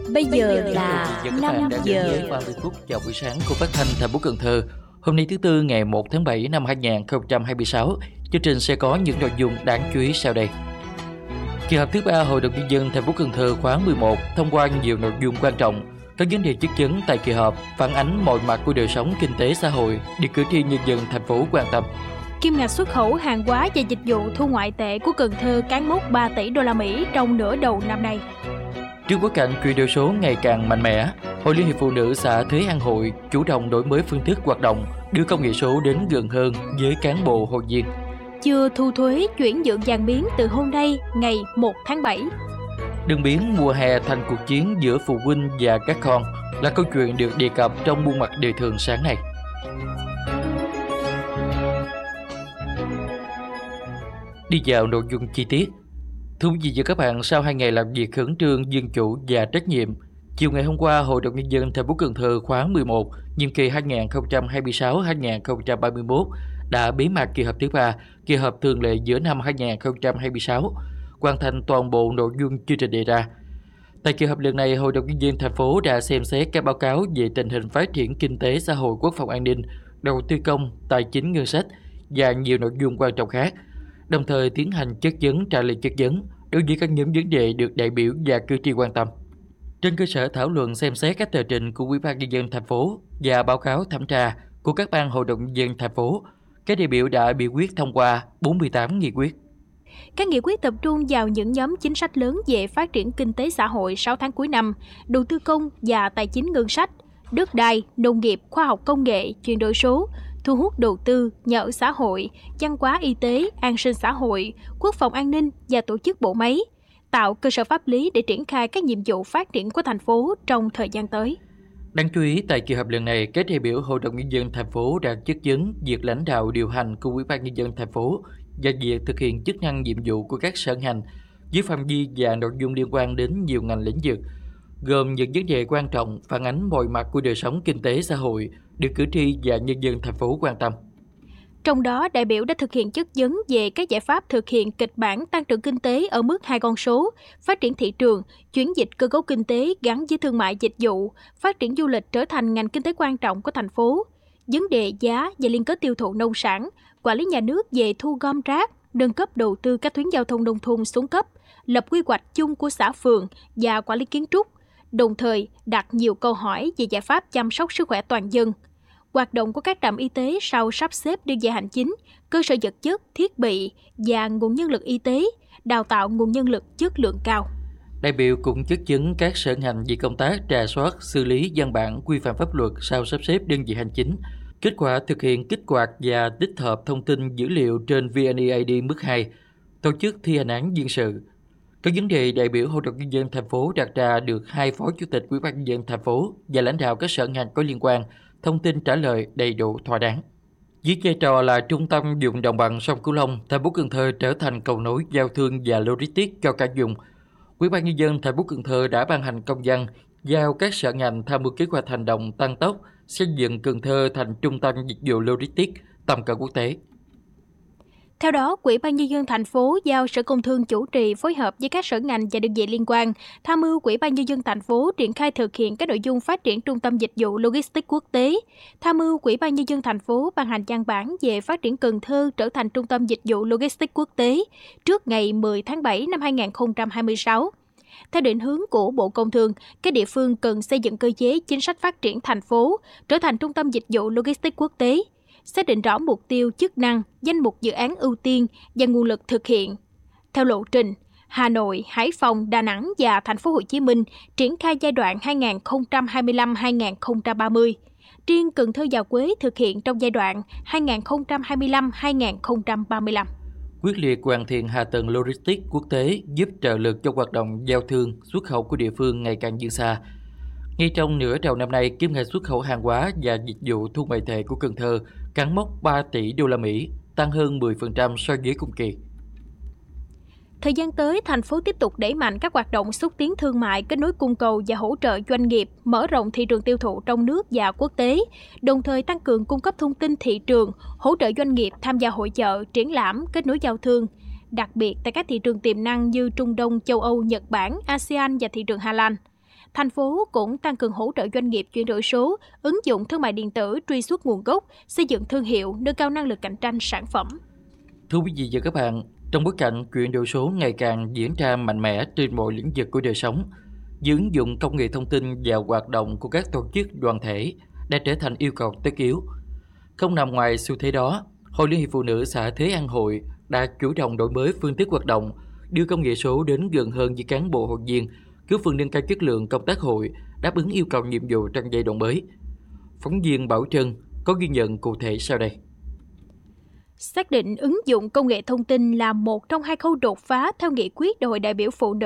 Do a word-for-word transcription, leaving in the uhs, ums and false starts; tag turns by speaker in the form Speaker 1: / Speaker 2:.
Speaker 1: Bây giờ là năm giờ
Speaker 2: ba mươi phút chào buổi sáng của phát thanh thành phố Cần Thơ. Hôm nay thứ Tư ngày một tháng bảy năm hai nghìn không trăm hai mươi sáu, chương trình sẽ có những nội dung đáng chú ý sau đây. Kỳ họp thứ ba Hội đồng Nhân dân thành phố Cần Thơ khóa mười một thông qua nhiều nội dung quan trọng. Các vấn đề chất vấn tại kỳ họp phản ánh mọi mặt của đời sống kinh tế xã hội được cử tri nhân dân thành phố quan tâm.
Speaker 3: Kim ngạch xuất khẩu hàng hóa và dịch vụ thu ngoại tệ của Cần Thơ cán mốc ba tỷ đô la Mỹ trong nửa đầu năm nay.
Speaker 2: Trước bối cảnh chuyển đổi số ngày càng mạnh mẽ, Hội Liên hiệp Phụ nữ xã Thới An Hội chủ động đổi mới phương thức hoạt động, đưa công nghệ số đến gần hơn với cán bộ hội viên.
Speaker 3: Chưa thu thuế chuyển nhượng vàng miếng từ hôm nay ngày một tháng bảy.
Speaker 2: Đừng biến mùa hè thành cuộc chiến giữa phụ huynh và các con là câu chuyện được đề cập trong buôn mặt đời thường sáng nay. Đi vào nội dung chi tiết. Thưa quý vị và các bạn, sau hai ngày làm việc khẩn trương, dân chủ và trách nhiệm, chiều ngày hôm qua, Hội đồng Nhân dân thành phố Cần Thơ khóa mười một, nhiệm kỳ hai nghìn không trăm hai mươi sáu đến hai nghìn không trăm ba mươi mốt đã bế mạc kỳ họp thứ ba, kỳ họp thường lệ giữa năm hai nghìn không trăm hai mươi sáu, hoàn thành toàn bộ nội dung chương trình đề ra. Tại kỳ họp lần này, Hội đồng Nhân dân thành phố đã xem xét các báo cáo về tình hình phát triển kinh tế xã hội, quốc phòng an ninh, đầu tư công, tài chính ngân sách và nhiều nội dung quan trọng khác, đồng thời tiến hành chất vấn trả lời chất vấn đối với các nhóm vấn đề được đại biểu và cử tri quan tâm. Trên cơ sở thảo luận xem xét các tờ trình của Ủy ban Nhân dân thành phố và báo cáo thẩm tra của các ban hội đồng nhân dân thành phố, các đại biểu đã biểu quyết thông qua bốn mươi tám nghị quyết.
Speaker 3: Các nghị quyết tập trung vào những nhóm chính sách lớn về phát triển kinh tế xã hội sáu tháng cuối năm, đầu tư công và tài chính ngân sách, đất đai, nông nghiệp, khoa học công nghệ, chuyển đổi số, thu hút đầu tư, nhà ở xã hội, văn hóa y tế, an sinh xã hội, quốc phòng an ninh và tổ chức bộ máy, tạo cơ sở pháp lý để triển khai các nhiệm vụ phát triển của thành phố trong thời gian tới.
Speaker 2: Đáng chú ý, tại kỳ họp lần này, các đại biểu Hội đồng Nhân dân thành phố đã chất vấn việc lãnh đạo điều hành của Ủy ban Nhân dân thành phố và việc thực hiện chức năng nhiệm vụ của các sở ngành với phạm vi và nội dung liên quan đến nhiều ngành lĩnh vực, gồm những vấn đề quan trọng phản ánh mọi mặt của đời sống kinh tế xã hội được cử tri và nhân dân thành phố quan tâm.
Speaker 3: Trong đó, đại biểu đã thực hiện chất vấn về các giải pháp thực hiện kịch bản tăng trưởng kinh tế ở mức hai con số, phát triển thị trường, chuyển dịch cơ cấu kinh tế gắn với thương mại dịch vụ, phát triển du lịch trở thành ngành kinh tế quan trọng của thành phố, vấn đề giá và liên kết tiêu thụ nông sản, quản lý nhà nước về thu gom rác, nâng cấp đầu tư các tuyến giao thông nông thôn xuống cấp, lập quy hoạch chung của xã phường và quản lý kiến trúc, đồng thời đặt nhiều câu hỏi về giải pháp chăm sóc sức khỏe toàn dân, hoạt động của các trạm y tế sau sắp xếp đơn vị hành chính, cơ sở vật chất, thiết bị và nguồn nhân lực y tế, đào tạo nguồn nhân lực chất lượng cao.
Speaker 2: Đại biểu cũng chất vấn các sở ngành về công tác rà soát, xử lý văn bản quy phạm pháp luật sau sắp xếp đơn vị hành chính, kết quả thực hiện kích hoạt và tích hợp thông tin dữ liệu trên vê en e i đê mức hai, tổ chức thi hành án dân sự. Các vấn đề đại biểu Hội đồng Nhân dân thành phố đặt ra được hai phó chủ tịch Ủy ban Nhân dân thành phố và lãnh đạo các sở ngành có liên quan thông tin trả lời đầy đủ thỏa đáng. Với vai trò là trung tâm vùng đồng bằng sông Cửu Long, thành phố Cần Thơ trở thành cầu nối giao thương và logistics cho cả vùng. Ủy ban Nhân dân thành phố Cần Thơ đã ban hành công văn giao các sở ngành tham mưu kế hoạch hành động tăng tốc xây dựng Cần Thơ thành trung tâm dịch vụ logistics tầm cỡ quốc tế.
Speaker 3: Theo đó, Ủy ban Nhân dân thành phố giao Sở Công Thương chủ trì phối hợp với các sở ngành và đơn vị liên quan, tham mưu Ủy ban Nhân dân thành phố triển khai thực hiện các nội dung phát triển trung tâm dịch vụ logistics quốc tế, tham mưu Ủy ban Nhân dân thành phố ban hành văn bản về phát triển Cần Thơ trở thành trung tâm dịch vụ logistics quốc tế trước ngày mười tháng bảy năm hai nghìn không trăm hai mươi sáu. Theo định hướng của Bộ Công Thương, các địa phương cần xây dựng cơ chế chính sách phát triển thành phố trở thành trung tâm dịch vụ logistics quốc tế, xác định rõ mục tiêu, chức năng, danh mục dự án ưu tiên và nguồn lực thực hiện. Theo lộ trình, Hà Nội, Hải Phòng, Đà Nẵng và Thành phố Hồ Chí Minh triển khai giai đoạn hai nghìn không trăm hai mươi lăm đến hai nghìn không trăm ba mươi. Riêng Cần Thơ và Quế thực hiện trong giai đoạn hai nghìn không trăm hai mươi lăm đến hai nghìn không trăm ba mươi lăm.
Speaker 2: Quyết liệt hoàn thiện hạ tầng logistics quốc tế giúp trợ lực cho hoạt động giao thương, xuất khẩu của địa phương ngày càng vươn xa. Ngay trong nửa đầu năm nay, kim ngạch xuất khẩu hàng hóa và dịch vụ thu ngoại tệ của Cần Thơ cán mốc ba tỷ đô la Mỹ, tăng hơn mười phần trăm so với cùng kỳ.
Speaker 3: Thời gian tới, thành phố tiếp tục đẩy mạnh các hoạt động xúc tiến thương mại, kết nối cung cầu và hỗ trợ doanh nghiệp, mở rộng thị trường tiêu thụ trong nước và quốc tế, đồng thời tăng cường cung cấp thông tin thị trường, hỗ trợ doanh nghiệp tham gia hội chợ, triển lãm, kết nối giao thương. Đặc biệt tại các thị trường tiềm năng như Trung Đông, châu Âu, Nhật Bản, a sê an và thị trường Hà Lan. thành phố cũng tăng cường hỗ trợ doanh nghiệp chuyển đổi số, ứng dụng thương mại điện tử, truy xuất nguồn gốc, xây dựng thương hiệu, nâng cao năng lực cạnh tranh sản phẩm.
Speaker 2: Thưa quý vị và các bạn, trong bối cảnh chuyển đổi số ngày càng diễn ra mạnh mẽ trên mọi lĩnh vực của đời sống, ứng dụng công nghệ thông tin vào hoạt động của các tổ chức đoàn thể đã trở thành yêu cầu tất yếu. Không nằm ngoài xu thế đó, Hội Liên hiệp Phụ nữ xã Thế An Hội đã chủ động đổi mới phương thức hoạt động, đưa công nghệ số đến gần hơn với cán bộ hội viên, góp phần nâng cao chất lượng công tác hội, đáp ứng yêu cầu nhiệm vụ trong giai đoạn mới. Phóng viên Bảo Trân có ghi nhận cụ thể sau đây.
Speaker 3: Xác định ứng dụng công nghệ thông tin là một trong hai khâu đột phá theo nghị quyết Đại hội đại biểu phụ nữ